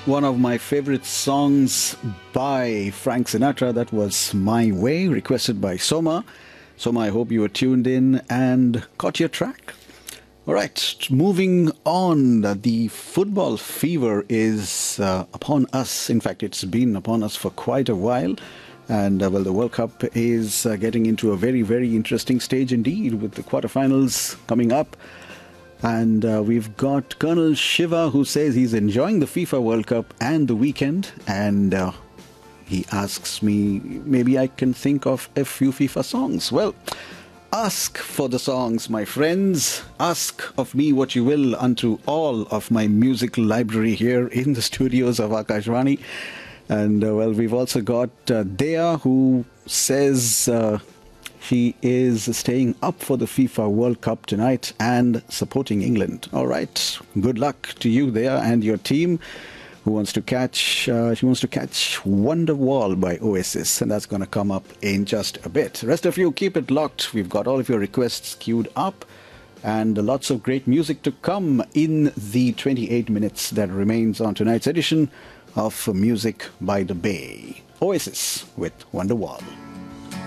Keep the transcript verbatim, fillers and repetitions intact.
one of my favorite songs by Frank Sinatra. That was My Way, requested by Soma. Soma, I hope you were tuned in and caught your track. All right, moving on. The football fever is uh, upon us. In fact, it's been upon us for quite a while. And, uh, well, the World Cup is uh, getting into a very, very interesting stage indeed, with the quarterfinals coming up. And uh, we've got Colonel Shiva, who says he's enjoying the FIFA World Cup and the weekend. And uh, he asks me, maybe I can think of a few FIFA songs. Well, ask for the songs, my friends. Ask of me what you will unto all of my music library here in the studios of Akashvani. And, uh, well, we've also got uh, Dea, who says uh, she is staying up for the FIFA World Cup tonight and supporting England. All right. Good luck to you there and your team. Who wants to catch, uh, she wants to catch Wonderwall by Oasis, and that's going to come up in just a bit. Rest of you, keep it locked. We've got all of your requests queued up and lots of great music to come in the twenty-eight minutes that remains on tonight's edition of Music by the Bay. Oasis with Wonderwall.